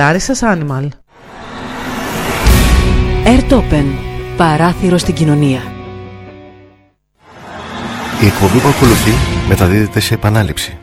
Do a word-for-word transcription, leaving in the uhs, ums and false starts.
Άρισσας Animal. Airtopen. Παράθυρο στην κοινωνία. Η εκπομπή που ακολουθεί μεταδίδεται σε επανάληψη.